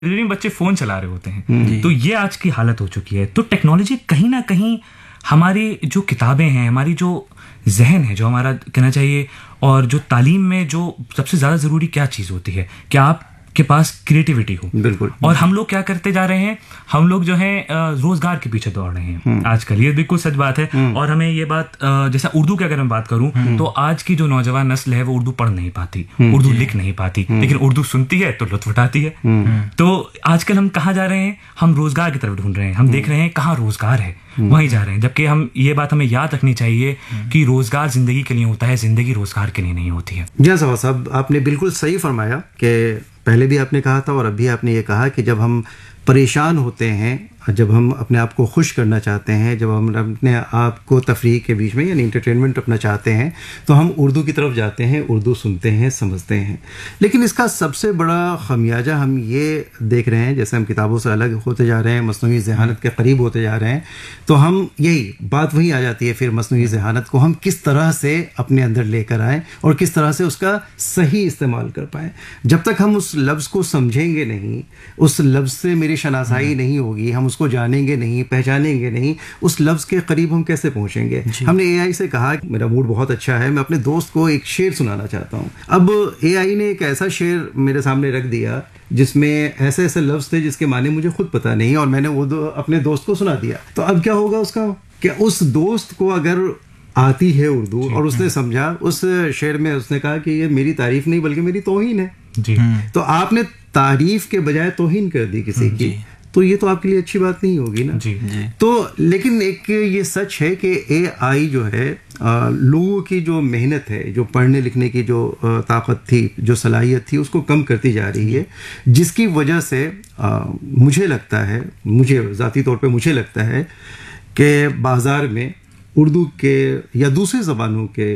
में बच्चे फोन चला रहे होते हैं। तो ये आज की हालत हो चुकी है। तो टेक्नोलॉजी कहीं ना कहीं हमारी जो किताबें हैं, हमारी जो जहन है, जो हमारा कहना चाहिए, और जो तालीम में जो सबसे ज्यादा जरूरी क्या चीज होती है, क्या आप के पास क्रिएटिविटी हो। बिल्कुल। और हम लोग क्या करते जा रहे हैं, हम लोग जो है रोजगार के पीछे दौड़ रहे हैं आजकल। ये बिल्कुल सच बात है। और हमें ये बात जैसा उर्दू की अगर मैं बात करूं तो आज की जो नौजवान नस्ल है वो उर्दू पढ़ नहीं पाती, उर्दू लिख नहीं पाती, लेकिन उर्दू सुनती है तो लुत्फ उठाती है। तो आजकल हम कहाँ जा रहे हैं, हम रोजगार की तरफ ढूंढ रहे हैं। हम देख रहे हैं कहाँ रोजगार है, वहीं जा रहे हैं। जबकि हम ये बात हमें याद रखनी चाहिए कि रोजगार जिंदगी के लिए होता है, जिंदगी रोजगार के लिए नहीं होती है। जी सफा साहब, आपने बिल्कुल सही फरमाया कि पहले भी आपने कहा था और अभी आपने ये कहा कि जब हम परेशान होते हैं, जब हम अपने आप को खुश करना चाहते हैं, जब हम अपने आप को तफरीह के बीच में यानी इंटरटेनमेंट अपना चाहते हैं, तो हम उर्दू की तरफ जाते हैं, उर्दू सुनते हैं, समझते हैं। लेकिन इसका सबसे बड़ा खमियाजा हम ये देख रहे हैं, जैसे हम किताबों से अलग होते जा रहे हैं, मसनूई ज़हानत के करीब होते जा रहे हैं, तो हम यही बात वही आ जाती है फिर मसनूई ज़हानत को हम किस तरह से अपने अंदर लेकर आएँ और किस तरह से उसका सही इस्तेमाल कर पाएँ। जब तक हम उस लफ्ज़ को समझेंगे नहीं, उस लफ्ज़ से मेरी शनासाई नहीं होगी, हम उसको जानेंगे नहीं, पहचानेंगे नहीं, उस लफ्ज़ के करीब हम कैसे पहुंचेंगे। हमने एआई से कहा कि मेरा मूड बहुत अच्छा है, मैं अपने दोस्त को एक शेर सुनाना चाहता हूं। अब एआई ने एक ऐसा शेर मेरे सामने रख दिया जिसमें ऐसे ऐसे लफ्ज़ थे जिसके माने मुझे खुद पता नहीं, और मैंने वो अपने दोस्त को सुना दिया। तो अब क्या होगा उसका, कि उस दोस्त को अगर आती है उर्दू और उसने समझा, उस शेर में उसने कहा कि ये मेरी तारीफ नहीं बल्कि मेरी तौहीन है जी। तो आपने तारीफ के बजाय तौहीन कर दी किसी की, तो ये तो आपके लिए अच्छी बात नहीं होगी ना जी। तो लेकिन एक ये सच है कि एआई जो है लोगों की जो मेहनत है, जो पढ़ने लिखने की जो ताकत थी, जो सलाहियत थी, उसको कम करती जा रही है, जिसकी वजह से मुझे लगता है, मुझे ज़ाती तौर पे मुझे लगता है कि बाज़ार में उर्दू के या दूसरी ज़बानों के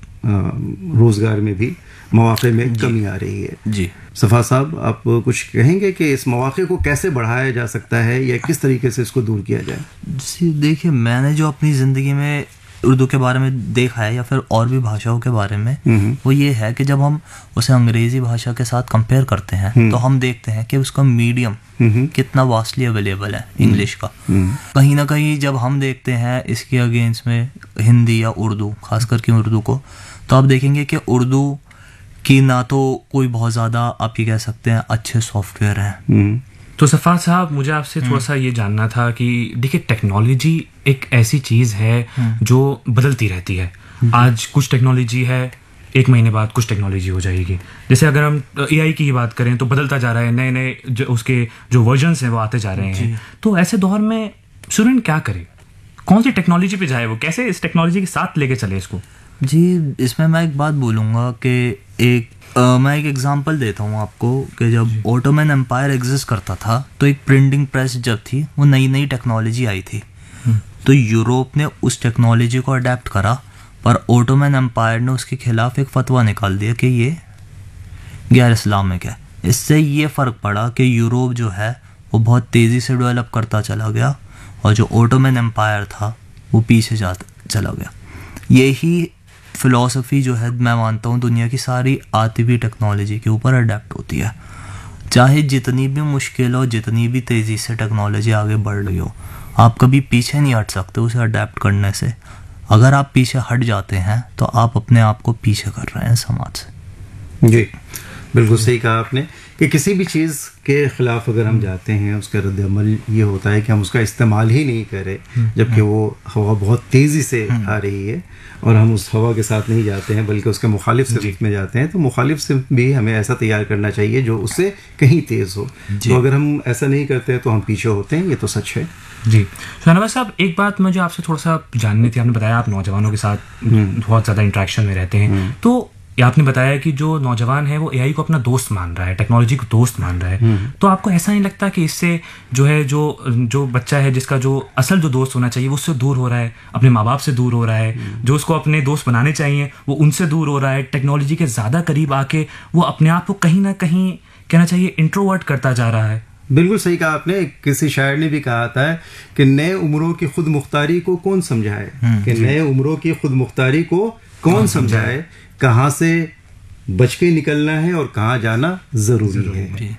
रोज़गार में भी मौक़े में कमी आ रही है जी। सफ़ा साहब, आप कुछ कहेंगे कि इस मौक़े को कैसे बढ़ाया जा सकता है या किस तरीके से इसको दूर किया जाए? जी देखिए, मैंने जो अपनी ज़िंदगी में उर्दू के बारे में देखा है या फिर और भी भाषाओं के बारे में, वो ये है कि जब हम उसे अंग्रेज़ी भाषा के साथ कंपेयर करते हैं तो हम देखते हैं कि उसका मीडियम कितना वास्टली अवेलेबल है इंग्लिश का। कहीं ना कहीं जब हम देखते हैं इसके अगेंस्ट में हिंदी या उर्दू, खासकर की उर्दू को, तो आप देखेंगे कि उर्दू कि ना तो कोई बहुत ज़्यादा आप ये कह सकते हैं अच्छे सॉफ्टवेयर हैं। तो सफ़ा साहब, मुझे आपसे थोड़ा सा ये जानना था कि देखिए, टेक्नोलॉजी एक ऐसी चीज़ है जो बदलती रहती है। आज कुछ टेक्नोलॉजी है, एक महीने बाद कुछ टेक्नोलॉजी हो जाएगी। जैसे अगर हम एआई की बात करें तो बदलता जा रहा है, नए नए उसके जो वर्जन्स हैं वो आते जा रहे हैं। तो ऐसे दौर में स्टूडेंट क्या करे, कौन सी टेक्नोलॉजी पे जाए, वो कैसे इस टेक्नोलॉजी के साथ लेके चले इसको? जी, इसमें मैं एक बात बोलूँगा कि मैं एक एग्जांपल देता हूँ आपको कि जब ओटोमन एम्पायर एग्जिस्ट करता था तो एक प्रिंटिंग प्रेस जब थी, वो नई नई टेक्नोलॉजी आई थी। तो यूरोप ने उस टेक्नोलॉजी को अडेप्ट करा, पर ओटोमन एम्पायर ने उसके खिलाफ एक फतवा निकाल दिया कि ये गैर इस्लामिक है। इससे ये फ़र्क पड़ा कि यूरोप जो है वो बहुत तेज़ी से डेवलप करता चला गया और जो ओटोमन एम्पायर था वो पीछे चला गया। यही फ़िलॉसफी जो है मैं मानता हूँ दुनिया की सारी आती हुई टेक्नोलॉजी के ऊपर अडेप्ट होती है। चाहे जितनी भी मुश्किल हो, जितनी भी तेज़ी से टेक्नोलॉजी आगे बढ़ रही हो, आप कभी पीछे नहीं हट सकते उसे अडेप्ट करने से। अगर आप पीछे हट जाते हैं तो आप अपने आप को पीछे कर रहे हैं समाज से। जी, बिल्कुल सही कहा आपने कि किसी भी चीज़ के ख़िलाफ़ अगर हम जाते हैं, उसका रद्द-ए-अमल ये होता है कि हम उसका इस्तेमाल ही नहीं करें, जबकि वो हवा बहुत तेज़ी से आ रही है और हम उस हवा के साथ नहीं जाते हैं बल्कि उसके मुखालिफ सिमत में जाते हैं। तो मुखालिफ सिमत भी हमें ऐसा तैयार करना चाहिए जो उससे कहीं तेज़ हो। तो अगर हम ऐसा नहीं करते तो हम पीछे होते हैं, ये तो सच है जी। शहनवाज साहब, एक बात मुझे आपसे थोड़ा सा जाननी थी। आपने बताया आप नौजवानों के साथ बहुत ज़्यादा इंटरेक्शन में रहते हैं, तो आपने बताया कि जो नौजवान है वो एआई को अपना दोस्त मान रहा है, टेक्नोलॉजी को दोस्त मान रहा है। तो आपको ऐसा नहीं लगता कि इससे जो है जो बच्चा है जिसका जो असल जो दोस्त होना चाहिए वो उससे दूर हो रहा है, अपने माँ बाप से दूर हो रहा है, जो उसको अपने दोस्त बनाने चाहिए वो उनसे दूर हो रहा है, टेक्नोलॉजी के ज़्यादा करीब आके वो अपने आप को कहीं ना कहीं कहना चाहिए इंट्रोवर्ट करता जा रहा है? बिल्कुल सही कहा आपने। किसी शायर ने भी कहा था कि नए उम्रों की खुद मुख्तारी को कौन समझाए, कि नए उम्रों की खुद मुख्तारी को कौन समझाए, कहाँ से बच के निकलना है और कहाँ जाना ज़रूरी है।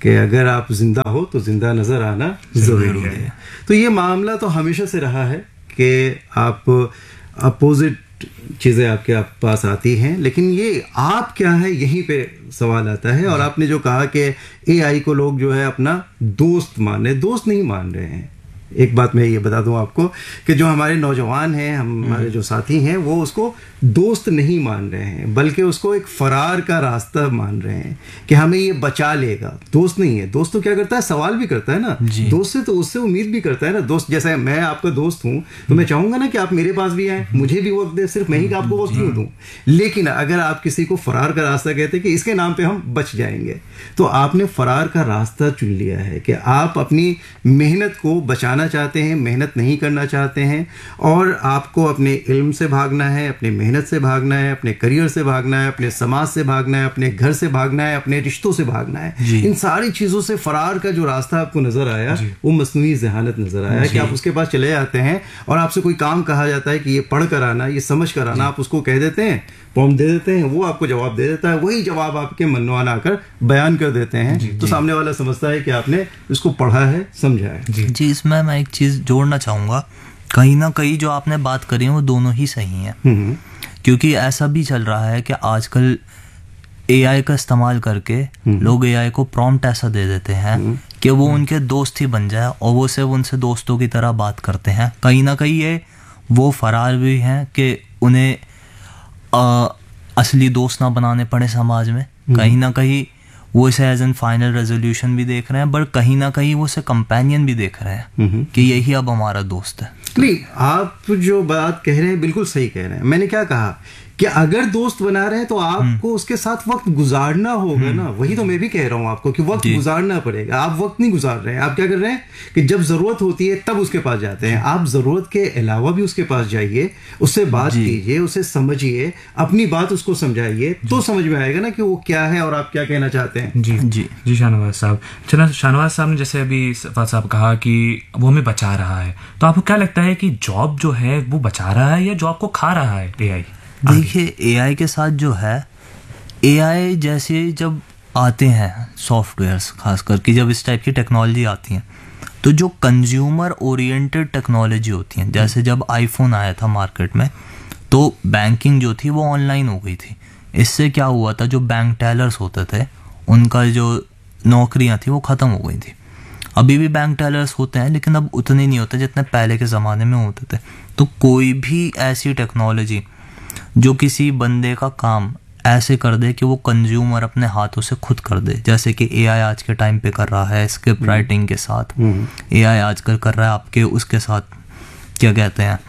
कि अगर आप जिंदा हो तो जिंदा नजर आना जरूरी है। तो ये मामला तो हमेशा से रहा है कि आप अपोजिट चीज़ें आपके पास आती हैं, लेकिन ये आप क्या है यहीं पे सवाल आता है। और आपने जो कहा कि एआई को लोग जो है अपना दोस्त मान रहे, दोस्त नहीं मान रहे हैं। एक बात मैं ये बता दूं आपको कि जो हमारे नौजवान हैं, हमारे जो साथी हैं, वो उसको दोस्त नहीं मान रहे हैं, बल्कि उसको एक फरार का रास्ता मान रहे हैं कि हमें ये बचा लेगा। दोस्त नहीं है। दोस्त तो क्या करता है, सवाल भी करता है ना, दोस्त से तो उससे उम्मीद भी करता है ना। दोस्त जैसे मैं आपका दोस्त हूं तो मैं चाहूंगा ना कि आप मेरे पास भी आए, मुझे भी वक्त दे, सिर्फ मैं ही आपको वक्त क्यों दूं। लेकिन अगर आप किसी को फरार का रास्ता कहते हैं कि इसके नाम पे हम बच जाएंगे, तो आपने फरार का रास्ता चुन लिया है कि आप अपनी मेहनत को बचाना चाहते हैं, मेहनत नहीं करना चाहते हैं, और आपको अपने इल्म से भागना है, अपने मेहनत से भागना है, अपने करियर से भागना है, अपने समाज से भागना है, अपने घर से भागना है, अपने रिश्तों से भागना है। इन सारी चीजों से फरार का जो रास्ता आपको नजर आया वो मस्नूई ज़हानत नजर आया कि आप उसके पास चले जाते हैं और आपसे कोई काम कहा जाता है कि ये पढ़ कर आना, ये समझ कर आना, आप उसको कह देते हैं, फॉर्म दे देते हैं, वो आपको जवाब दे देता है, वही जवाब आपके मनवाना आकर बयान कर देते हैं। तो सामने वाला समझता है कि आपने इसको पढ़ा है, समझा है। जी, इसमें मैं एक चीज़ जोड़ना चाहूँगा। कहीं ना कहीं जो आपने बात करी है वो दोनों ही सही हैं, क्योंकि ऐसा भी चल रहा है कि आजकल एआई का इस्तेमाल करके लोग एआई को प्रॉम्प्ट ऐसा दे देते हैं कि वो उनके दोस्त ही बन जाए और वो सिर्फ उनसे दोस्तों की तरह बात करते हैं। कहीं ना कहीं ये वो फरार भी हैं कि उन्हें असली दोस्त ना बनाने पड़े समाज में। कहीं ना कहीं वो इसे एज एन फाइनल रेजोल्यूशन भी देख रहे हैं, बट कहीं ना कहीं वो इसे कंपेनियन भी देख रहे हैं कि यही अब हमारा दोस्त है। नहीं, आप जो बात कह रहे हैं बिल्कुल सही कह रहे हैं। मैंने क्या कहा कि अगर दोस्त बना रहे हैं तो आपको उसके साथ वक्त गुजारना होगा ना। वही तो मैं भी कह रहा हूँ आपको कि वक्त गुजारना पड़ेगा। आप वक्त नहीं गुजार रहे हैं। आप क्या कर रहे हैं कि जब जरूरत होती है तब उसके पास जाते हैं। आप जरूरत के अलावा भी उसके पास जाइए, उससे बात कीजिए, उसे समझिए, अपनी बात उसको समझाइए, तो समझ में आएगा ना कि वो क्या है और आप क्या कहना चाहते हैं। जी जी जी शाहनवाज साहब, चला शाहनवाज साहब ने जैसे अभी सफात साहब कहा कि वो हमें बचा रहा है, तो आपको क्या लगता है कि जॉब जो है वो बचा रहा है या जॉब को खा रहा है एआई? देखिए, एआई के साथ जो है, एआई जैसे जब आते हैं सॉफ्टवेयर्स, खास करके जब इस टाइप की टेक्नोलॉजी आती हैं, तो जो कंज्यूमर ओरिएंटेड टेक्नोलॉजी होती हैं, जैसे जब आईफोन आया था मार्केट में तो बैंकिंग जो थी वो ऑनलाइन हो गई थी। इससे क्या हुआ था, जो बैंक टेलर्स होते थे उनका जो नौकरियां थी वो ख़त्म हो गई थी। अभी भी बैंक टेलर्स होते हैं लेकिन अब उतने नहीं होते जितने पहले के ज़माने में होते थे। तो कोई भी ऐसी टेक्नोलॉजी जो किसी बंदे का काम ऐसे कर दे कि वो कंज्यूमर अपने हाथों से खुद कर दे, जैसे कि एआई आज के टाइम पे कर रहा है स्क्रिप्ट राइटिंग के साथ, एआई आजकल कर रहा है आपके उसके साथ क्या कहते हैं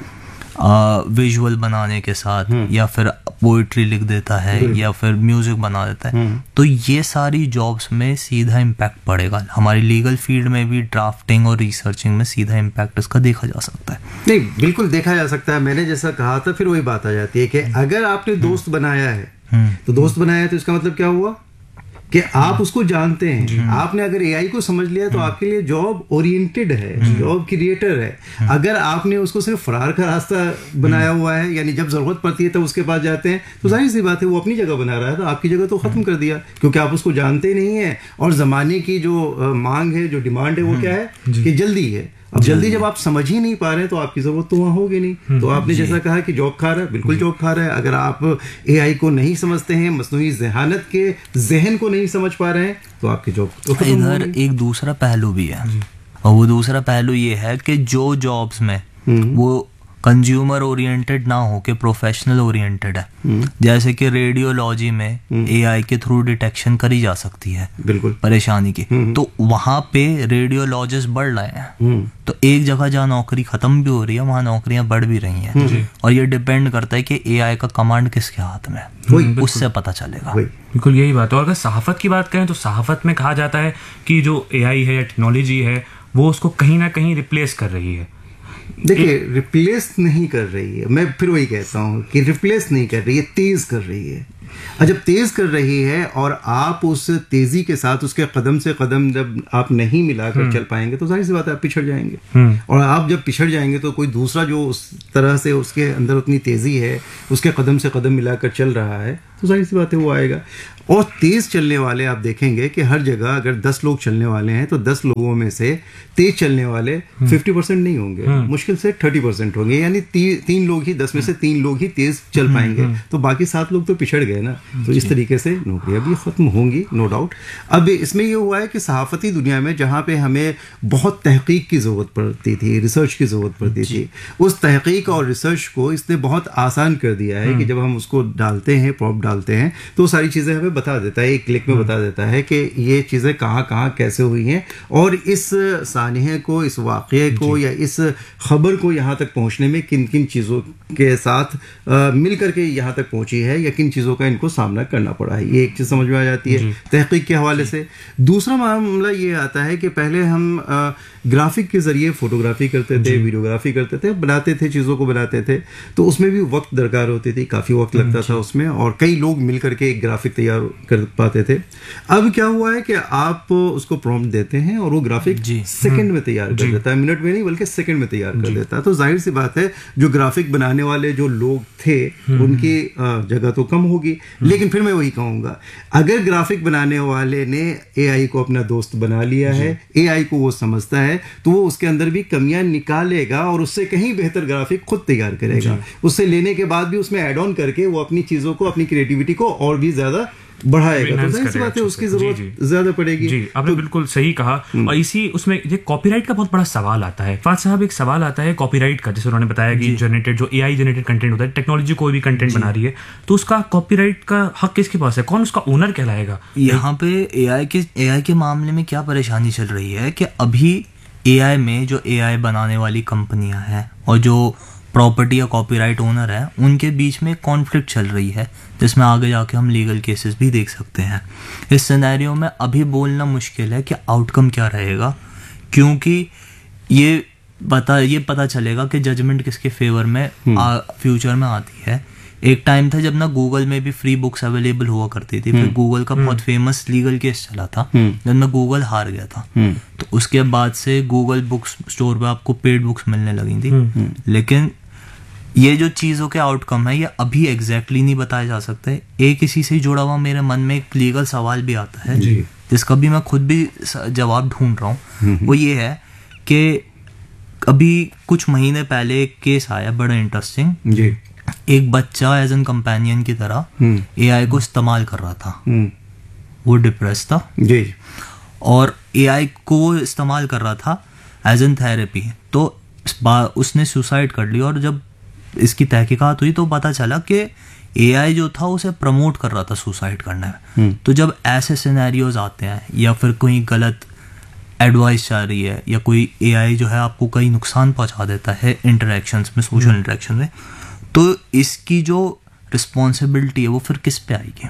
विजुअल बनाने के साथ, या फिर पोइट्री लिख देता है या फिर म्यूजिक बना देता है। तो ये सारी जॉब्स में सीधा इम्पैक्ट पड़ेगा। हमारी लीगल फील्ड में भी ड्राफ्टिंग और रिसर्चिंग में सीधा इम्पैक्ट इसका देखा जा सकता है। नहीं, बिल्कुल देखा जा सकता है। मैंने जैसा कहा था, फिर वही बात आ जाती है कि अगर आपने दोस्त बनाया है तो दोस्त बनाया है तो इसका मतलब क्या हुआ कि आप उसको जानते हैं। आपने अगर एआई को समझ लिया तो आपके लिए जॉब ओरिएंटेड है, जॉब क्रिएटर है। अगर आपने उसको सिर्फ फरार का रास्ता बनाया हुआ है, यानी जब जरूरत पड़ती है तब उसके पास जाते हैं, तो जाहिर सी बात है वो अपनी जगह बना रहा है, तो आपकी जगह तो खत्म कर दिया, क्योंकि आप उसको जानते नहीं है। और जमाने की जो मांग है, जो डिमांड है, वो क्या है कि जल्दी है। अब जल्दी जब आप समझ ही नहीं पा रहे हैं तो आपकी जरूरत तो वहाँ होगी नहीं। तो आपने जैसा कहा कि जॉब खा रहा है, बिल्कुल जॉब खा रहा है। अगर आप एआई को नहीं समझते हैं, मस्नूई ज़हानत के जहन को नहीं समझ पा रहे हैं, तो आपकी जॉब तो खत्म इधर एक दूसरा पहलू भी है, और वो दूसरा पहलू ये है कि जो जॉब्स में वो कंज्यूमर ओरिएंटेड ना हो के प्रोफेशनल ओरिएंटेड है, जैसे कि रेडियोलॉजी में एआई के थ्रू डिटेक्शन करी जा सकती है बिल्कुल परेशानी की, तो वहां पे रेडियोलॉजिस्ट बढ़ रहे हैं। तो एक जगह जहाँ नौकरी खत्म भी हो रही है वहां नौकरियां बढ़ भी रही हैं, और ये डिपेंड करता है कि एआई का कमांड किसके हाथ में है, उससे पता चलेगा। बिल्कुल यही बात है। और अगर सहाफत की बात करें तो सहाफत में कहा जाता है कि जो एआई है या टेक्नोलॉजी है वो उसको कहीं ना कहीं रिप्लेस कर रही है। देखिए, रिप्लेस नहीं कर रही है, मैं फिर वही कहता हूँ कि रिप्लेस नहीं कर रही है, तेज कर रही है। और जब तेज कर रही है और आप उस तेजी के साथ उसके कदम से कदम जब आप नहीं मिलाकर चल पाएंगे तो जाहिर सी बात है आप पिछड़ जाएंगे। और आप जब पिछड़ जाएंगे तो कोई दूसरा जो उस तरह से उसके अंदर उतनी तेजी है, उसके कदम से कदम मिलाकर चल रहा है, तो जाहिर सी बात है वो आएगा। और तेज चलने वाले आप देखेंगे कि हर जगह अगर 10 लोग चलने वाले हैं तो 10 लोगों में से तेज चलने वाले 50% नहीं होंगे, मुश्किल से 30% होंगे, यानी 3 लोग ही 10 में से 3 लोग ही तेज चल पाएंगे, तो बाकी 7 लोग तो पिछड़ गए ना। तो इस तरीके से नौकरियां भी खत्म होंगी, नो डाउट। अब इसमें ये हुआ है कि सहाफती दुनिया में जहाँ पे हमें बहुत तहकीक की ज़रूरत पड़ती थी, रिसर्च की ज़रूरत पड़ती थी, उस तहकीक और रिसर्च को इसने बहुत आसान कर दिया है कि जब हम उसको डालते हैं, प्रॉम्प्ट डालते हैं, तो सारी चीज़ें हमें बता देता है, एक क्लिक में बता देता है कि ये चीज़ें कहाँ कैसे हुई हैं, और इस सानिहे को, इस वाक़ये को या इस खबर को यहाँ तक पहुँचने में किन किन चीज़ों के साथ मिल करके यहाँ तक पहुँची है, या किन चीज़ों का इनको सामना करना पड़ा है। ये एक चीज़ समझ में आ जाती है तहकीक के हवाले से। दूसरा मामला ये आता है कि पहले हम ग्राफिक के ज़रिए फोटोग्राफी करते थे, वीडियोग्राफी करते थे, बनाते थे, चीज़ों को बनाते थे, तो उसमें भी वक्त दरकार होती थी, काफ़ी वक्त लगता था उसमें, और कई लोग मिल करके एक ग्राफिक तैयार कर पाते थे। अब क्या हुआ है कि आप उसको प्रॉम्प्ट देते हैं और वो ग्राफिक सेकंड में तैयार कर देता है, मिनट में नहीं बल्कि सेकंड में तैयार कर देता है। तो जाहिर सी बात है जो ग्राफिक बनाने वाले जो लोग थे उनकी जगह तो कम होगी, लेकिन फिर मैं वही कहूँगा, अगर ग्राफिक बनाने वाले ने AI को अपना दोस्त बना लिया है, AI को वो समझता है, तो वो उसके अंदर भी कमियां निकालेगा और उससे कहीं बेहतर ग्राफिक खुद तैयार करेगा। उससे लेने के बाद भी उसमें ऐड ऑन करके वो अपनी चीज़ों को, अपनी क्रिएटिविटी को और भी ज़्यादा बढ़ाएगा, तो जाहिर सी बात है उसकी जरूरत ज्यादा पड़ेगी। जी, आपने बिल्कुल सही कहा। और इसी उसमें ये कॉपीराइट का बहुत बड़ा सवाल आता है। फाज साहब, एक सवाल आता है कॉपीराइट का, जैसे उन्होंने बताया कि जनरेटेड जो AI जनरेटेड कंटेंट होता है, टेक्नोलॉजी कोई भी कंटेंट बना रही है, तो उसका कॉपीराइट का हक किसके पास है, कौन उसका ओनर कहलाएगा? यहाँ पे AI के मामले में क्या परेशानी चल रही है कि अभी AI में जो AI बनाने वाली कंपनियां हैं और जो प्रॉपर्टी या कॉपीराइट ओनर है, उनके बीच में कॉन्फ्लिक्ट चल रही है, जिसमें आगे जाके हम लीगल केसेस भी देख सकते हैं। इस सिनेरियो में अभी बोलना मुश्किल है कि आउटकम क्या रहेगा, क्योंकि ये पता चलेगा कि जजमेंट किसके फेवर में फ्यूचर में आती है। एक टाइम था जब ना गूगल में भी फ्री बुक्स अवेलेबल हुआ करती थी, फिर गूगल का बहुत फेमस लीगल केस चला था जब ना गूगल हार गया था, तो उसके बाद से गूगल बुक्स स्टोर पे आपको पेड बुक्स मिलने लगी थी। लेकिन ये जो चीज़ों के आउटकम है ये अभी एग्जैक्टली नहीं बताए जा सकते। एक इसी से जुड़ा हुआ मेरे मन में एक लीगल सवाल भी आता है जिसका भी मैं खुद भी जवाब ढूंढ रहा हूँ। वो ये है कि अभी कुछ महीने पहले एक केस आया बड़ा इंटरेस्टिंग। एक बच्चा एज एन कंपेनियन की तरह AI को इस्तेमाल कर रहा था, वो डिप्रेस था और AI को वो इस्तेमाल कर रहा था एज एन थेरेपी, तो उसने सुसाइड कर लिया। और जब इसकी तहकीकात हुई तो पता चला कि AI जो था उसे प्रमोट कर रहा था सुसाइड करने में। तो जब ऐसे सिनेरियोज आते हैं या फिर कोई गलत एडवाइस जा रही है या कोई AI जो है आपको कई नुकसान पहुंचा देता है इंटरेक्शंस में, सोशल इंटरेक्शन में, तो इसकी जो रिस्पॉन्सिबिलिटी है वो फिर किस पे आएगी?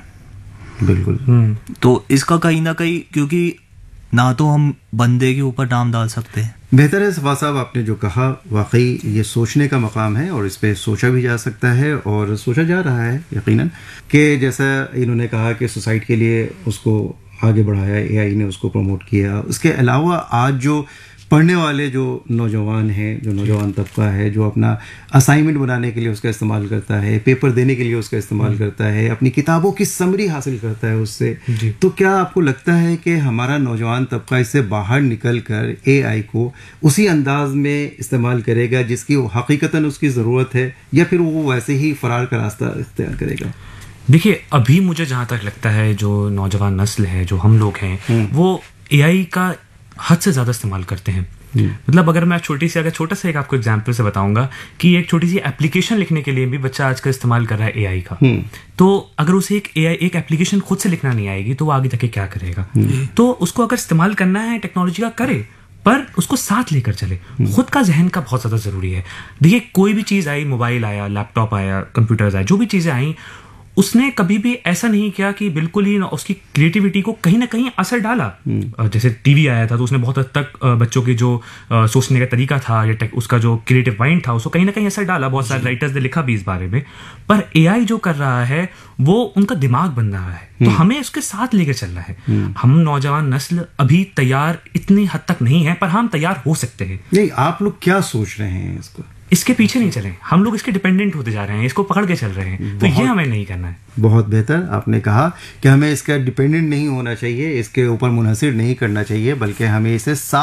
बिल्कुल। तो इसका कहीं ना कहीं, क्योंकि ना तो हम बंदे के ऊपर नाम डाल सकते हैं। बेहतर है सफा साहब, आपने जो कहा वाकई ये सोचने का मकाम है और इस पे सोचा भी जा सकता है और सोचा जा रहा है यकीनन, कि जैसा इन्होंने कहा कि सुसाइड के लिए उसको आगे बढ़ाया, AI ने उसको प्रमोट किया। उसके अलावा आज जो पढ़ने वाले जो नौजवान हैं, जो नौजवान तबका है, जो अपना असाइनमेंट बनाने के लिए उसका इस्तेमाल करता है, पेपर देने के लिए उसका इस्तेमाल करता है, अपनी किताबों की समरी हासिल करता है उससे, तो क्या आपको लगता है कि हमारा नौजवान तबका इससे बाहर निकल कर AI को उसी अंदाज में इस्तेमाल करेगा जिसकी हकीकतन उसकी ज़रूरत है, या फिर वो वैसे ही फरार का रास्ता इख्तियार करेगा? देखिए, अभी मुझे जहाँ तक लगता है जो नौजवान नस्ल है, जो हम लोग हैं, वो AI का हद से ज़्यादा इस्तेमाल करते हैं। मतलब अगर मैं छोटा सा एक आपको एग्जांपल से बताऊंगा कि एक छोटी सी एप्लीकेशन लिखने के लिए भी बच्चा आजकल इस्तेमाल कर रहा है AI का। तो अगर उसे एक एप्लीकेशन खुद से लिखना नहीं आएगी तो वो आगे जाके क्या करेगा? तो उसको अगर इस्तेमाल करना है टेक्नोलॉजी का, करे, पर उसको साथ लेकर चले। खुद का जहन का बहुत ज़्यादा ज़रूरी है। देखिए, कोई भी चीज़ आई, मोबाइल आया, लैपटॉप आया, कंप्यूटर्स आए, जो भी चीज़ें आई, उसने कभी भी ऐसा नहीं किया कि बिल्कुल ही उसकी क्रिएटिविटी को कहीं ना कहीं असर डाला। जैसे टीवी आया था तो उसने बहुत हद तक बच्चों की जो सोचने का तरीका था या उसका जो क्रिएटिव माइंड था उसको कहीं ना कहीं असर डाला। बहुत सारे राइटर्स ने लिखा भी इस बारे में। पर AI जो कर रहा है वो उनका दिमाग बन रहा है, तो हमें उसके साथ लेकर चलना है। हम नौजवान नस्ल अभी तैयार इतनी हद तक नहीं है, पर हम तैयार हो सकते हैं। नहीं, आप लोग क्या सोच रहे हैं इसके पीछे नहीं चलें, हम लोग इसके डिपेंडेंट होते जा रहे हैं, इसको पकड़ के चल रहे हैं, तो ये हमें नहीं करना है। बहुत बेहतर आपने कहा कि हमें इसका डिपेंडेंट नहीं होना चाहिए, इसके ऊपर मुनहसिर नहीं करना चाहिए, बल्कि हमें इसे